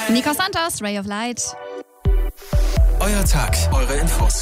Nico Santos, Ray of Light. Euer Tag, eure Infos.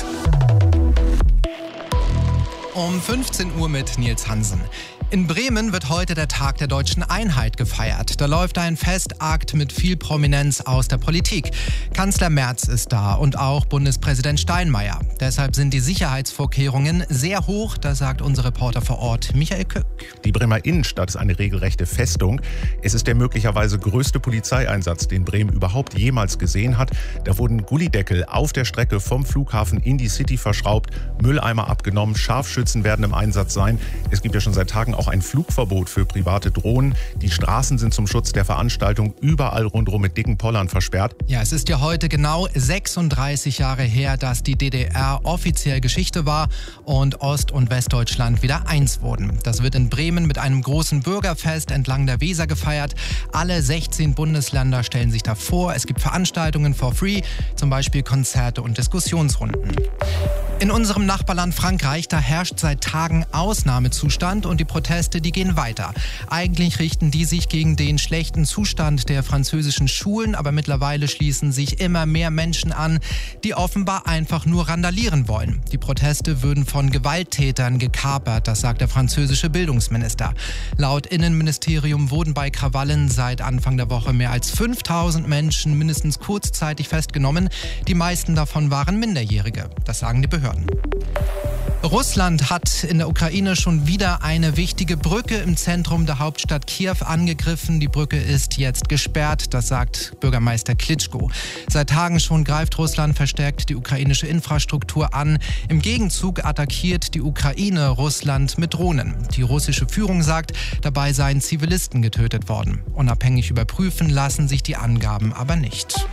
Um 15 Uhr mit Nils Hansen. In Bremen wird heute der Tag der Deutschen Einheit gefeiert. Da läuft ein Festakt mit viel Prominenz aus der Politik. Kanzler Merz ist da und auch Bundespräsident Steinmeier. Deshalb sind die Sicherheitsvorkehrungen sehr hoch, das sagt unser Reporter vor Ort, Michael Köck. Die Bremer Innenstadt ist eine regelrechte Festung. Es ist der möglicherweise größte Polizeieinsatz, den Bremen überhaupt jemals gesehen hat. Da wurden Gullideckel auf der Strecke vom Flughafen in die City verschraubt, Mülleimer abgenommen, Scharfschützen werden im Einsatz sein. Es gibt ja schon seit Tagen auch ein Flugverbot für private Drohnen. Die Straßen sind zum Schutz der Veranstaltung überall rundherum mit dicken Pollern versperrt. Ja, es ist ja heute genau 36 Jahre her, dass die DDR offiziell Geschichte war und Ost- und Westdeutschland wieder eins wurden. Das wird in Bremen mit einem großen Bürgerfest entlang der Weser gefeiert. Alle 16 Bundesländer stellen sich da vor. Es gibt Veranstaltungen for free, zum Beispiel Konzerte und Diskussionsrunden. In unserem Nachbarland Frankreich, da herrscht seit Tagen Ausnahmezustand und die Proteste, die gehen weiter. Eigentlich richten die sich gegen den schlechten Zustand der französischen Schulen, aber mittlerweile schließen sich immer mehr Menschen an, die offenbar einfach nur randalieren wollen. Die Proteste würden von Gewalttätern gekapert, das sagt der französische Bildungsminister. Laut Innenministerium wurden bei Krawallen seit Anfang der Woche mehr als 5000 Menschen mindestens kurzzeitig festgenommen. Die meisten davon waren Minderjährige, das sagen die Behörden. Russland hat in der Ukraine schon wieder eine wichtige Brücke im Zentrum der Hauptstadt Kiew angegriffen. Die Brücke ist jetzt gesperrt, das sagt Bürgermeister Klitschko. Seit Tagen schon greift Russland verstärkt die ukrainische Infrastruktur an. Im Gegenzug attackiert die Ukraine Russland mit Drohnen. Die russische Führung sagt, dabei seien Zivilisten getötet worden. Unabhängig überprüfen lassen sich die Angaben aber nicht.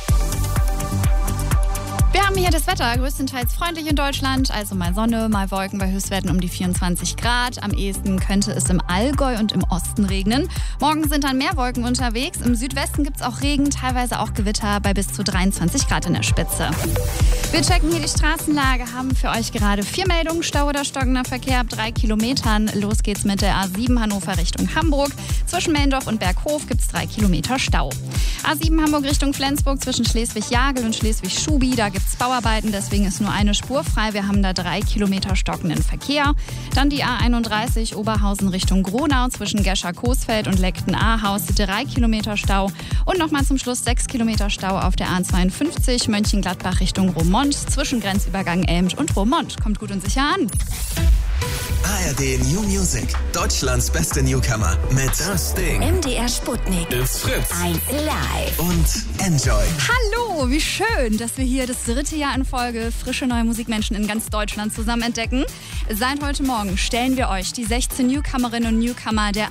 Wir haben hier das Wetter, größtenteils freundlich in Deutschland, also mal Sonne, mal Wolken bei Höchstwerten um die 24 Grad. Am ehesten könnte es im Allgäu und im Osten regnen. Morgen sind dann mehr Wolken unterwegs. Im Südwesten gibt es auch Regen, teilweise auch Gewitter bei bis zu 23 Grad in der Spitze. Wir checken hier die Straßenlage, haben für euch gerade 4 Meldungen, Stau oder stockender Verkehr ab 3 Kilometern. Los geht's mit der A7 Hannover Richtung Hamburg. Zwischen Mellendorf und Berghof gibt's 3 Kilometer Stau. A7 Hamburg Richtung Flensburg zwischen Schleswig-Jagel und Schleswig-Schubi, da gibt's Bauarbeiten, deswegen ist nur eine Spur frei. Wir haben da 3 Kilometer stockenden Verkehr. Dann die A31 Oberhausen Richtung Gronau zwischen Gescher-Coesfeld und Leckten-Ahaus, 3 Kilometer Stau. Und nochmal zum Schluss 6 Kilometer Stau auf der A52 Mönchengladbach Richtung Roermond zwischen Grenzübergang Elmt und Roermond. Kommt gut und sicher an. ARD New Music, Deutschlands beste Newcomer mit Das Ding, MDR Sputnik, Ist Fritz 1 Live und Enjoy. Hallo, wie schön, dass wir hier das 3. Jahr in Folge frische neue Musikmenschen in ganz Deutschland zusammen entdecken. Seit heute Morgen stellen wir euch die 16 Newcomerinnen und Newcomer der